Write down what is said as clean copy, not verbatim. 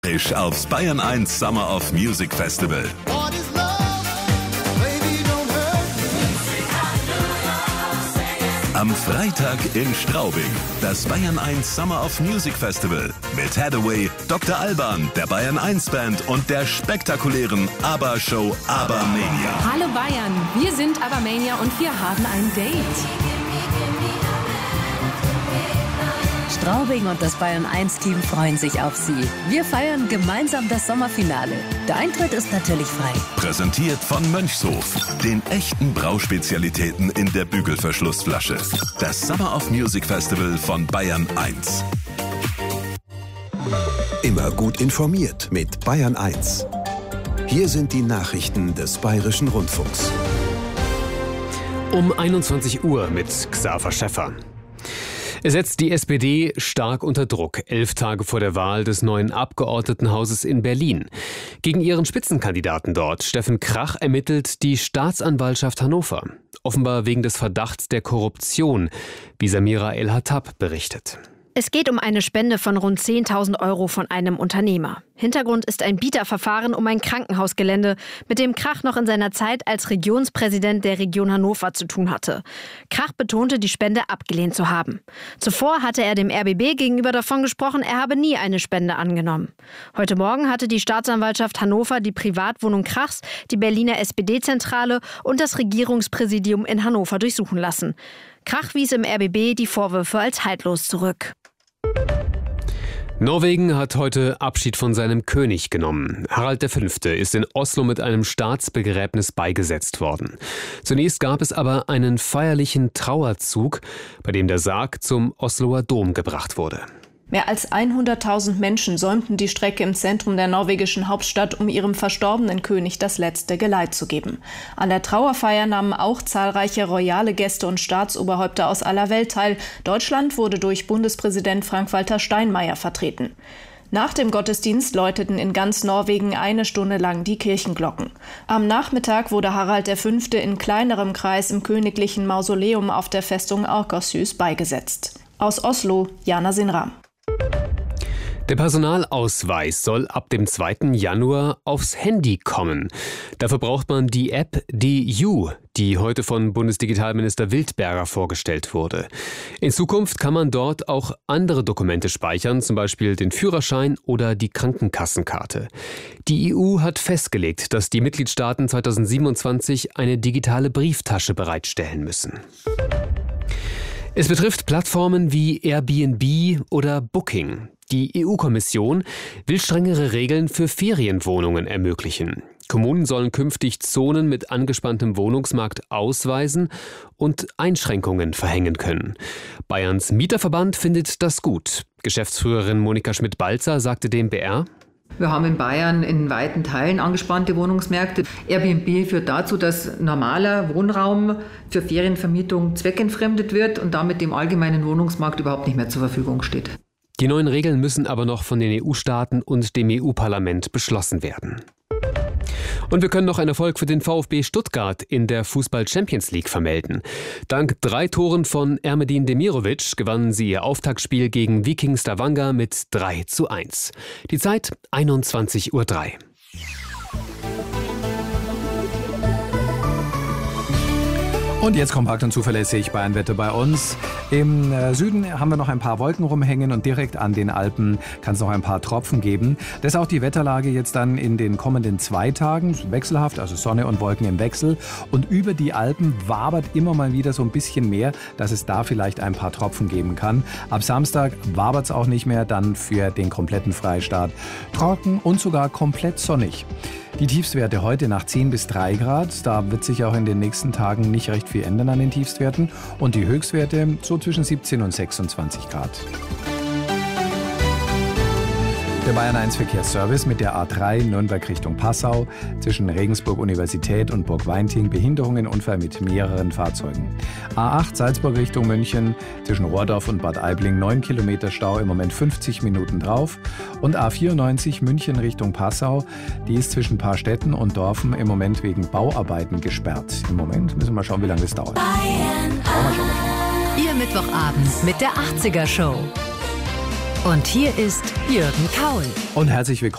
Aufs Bayern 1 Summer of Music Festival. Am Freitag in Straubing. Das Bayern 1 Summer of Music Festival. Mit Hathaway, Dr. Alban, der Bayern 1 Band und der spektakulären ABBA-Show ABBA-Mania. Hallo Bayern, wir sind ABBA-Mania und wir haben ein Date. Straubing und das Bayern 1-Team freuen sich auf Sie. Wir feiern gemeinsam das Sommerfinale. Der Eintritt ist natürlich frei. Präsentiert von Mönchshof, den echten Brauspezialitäten in der Bügelverschlussflasche. Das Summer of Music Festival von Bayern 1. Immer gut informiert mit Bayern 1. Hier sind die Nachrichten des Bayerischen Rundfunks. Um 21 Uhr mit Xaver Schäffer. Es setzt die SPD stark unter Druck, 11 Tage vor der Wahl des neuen Abgeordnetenhauses in Berlin. Gegen ihren Spitzenkandidaten dort, Steffen Krach, ermittelt die Staatsanwaltschaft Hannover. Offenbar wegen des Verdachts der Korruption, wie Samira El-Hattab berichtet. Es geht um eine Spende von rund 10.000 € von einem Unternehmer. Hintergrund ist ein Bieterverfahren um ein Krankenhausgelände, mit dem Krach noch in seiner Zeit als Regionspräsident der Region Hannover zu tun hatte. Krach betonte, die Spende abgelehnt zu haben. Zuvor hatte er dem RBB gegenüber davon gesprochen, er habe nie eine Spende angenommen. Heute Morgen hatte die Staatsanwaltschaft Hannover die Privatwohnung Krachs, die Berliner SPD-Zentrale und das Regierungspräsidium in Hannover durchsuchen lassen. Krach wies im RBB die Vorwürfe als haltlos zurück. Norwegen hat heute Abschied von seinem König genommen. Harald V. ist in Oslo mit einem Staatsbegräbnis beigesetzt worden. Zunächst gab es aber einen feierlichen Trauerzug, bei dem der Sarg zum Osloer Dom gebracht wurde. Mehr als 100.000 Menschen säumten die Strecke im Zentrum der norwegischen Hauptstadt, um ihrem verstorbenen König das letzte Geleit zu geben. An der Trauerfeier nahmen auch zahlreiche royale Gäste und Staatsoberhäupter aus aller Welt teil. Deutschland wurde durch Bundespräsident Frank-Walter Steinmeier vertreten. Nach dem Gottesdienst läuteten in ganz Norwegen 1 Stunde lang die Kirchenglocken. Am Nachmittag wurde Harald V. in kleinerem Kreis im königlichen Mausoleum auf der Festung Akershus beigesetzt. Aus Oslo, Jana Sinram. Der Personalausweis soll ab dem 2. Januar aufs Handy kommen. Dafür braucht man die App DU, die heute von Bundesdigitalminister Wildberger vorgestellt wurde. In Zukunft kann man dort auch andere Dokumente speichern, zum Beispiel den Führerschein oder die Krankenkassenkarte. Die EU hat festgelegt, dass die Mitgliedstaaten 2027 eine digitale Brieftasche bereitstellen müssen. Es betrifft Plattformen wie Airbnb oder Booking. Die EU-Kommission will strengere Regeln für Ferienwohnungen ermöglichen. Kommunen sollen künftig Zonen mit angespanntem Wohnungsmarkt ausweisen und Einschränkungen verhängen können. Bayerns Mieterverband findet das gut. Geschäftsführerin Monika Schmidt-Balzer sagte dem BR: Wir haben in Bayern in weiten Teilen angespannte Wohnungsmärkte. Airbnb führt dazu, dass normaler Wohnraum für Ferienvermietung zweckentfremdet wird und damit dem allgemeinen Wohnungsmarkt überhaupt nicht mehr zur Verfügung steht. Die neuen Regeln müssen aber noch von den EU-Staaten und dem EU-Parlament beschlossen werden. Und wir können noch einen Erfolg für den VfB Stuttgart in der Fußball-Champions League vermelden. Dank 3 Toren von Ermedin Demirovic gewannen sie ihr Auftaktspiel gegen Viking Stavanger mit 3:1. Die Zeit 21:03 Uhr. Und jetzt kompakt und zuverlässig Bayernwetter bei uns. Im Süden haben wir noch ein paar Wolken rumhängen und direkt an den Alpen kann es noch ein paar Tropfen geben. Das ist auch die Wetterlage jetzt dann in den kommenden 2 Tagen. Wechselhaft, also Sonne und Wolken im Wechsel. Und über die Alpen wabert immer mal wieder so ein bisschen mehr, dass es da vielleicht ein paar Tropfen geben kann. Ab Samstag wabert es auch nicht mehr, dann für den kompletten Freistaat trocken und sogar komplett sonnig. Die Tiefstwerte heute nach 10 bis 3 Grad. Da wird sich auch in den nächsten Tagen nicht recht viel ändern an den Tiefstwerten. Und die Höchstwerte so zwischen 17 und 26 Grad. Der Bayern 1 Verkehrsservice mit der A3 Nürnberg Richtung Passau zwischen Regensburg Universität und Burg Weinting Behinderungen, Unfall mit mehreren Fahrzeugen. A8 Salzburg Richtung München zwischen Rohrdorf und Bad Aibling 9 Kilometer Stau, im Moment 50 Minuten drauf. Und A94 München Richtung Passau, die ist zwischen Paarstetten und Dorfen im Moment wegen Bauarbeiten gesperrt. Im Moment müssen wir mal schauen, wie lange das dauert. Ihr Mittwochabend mit der 80er Show. Und hier ist Jürgen Kaul. Und herzlich willkommen.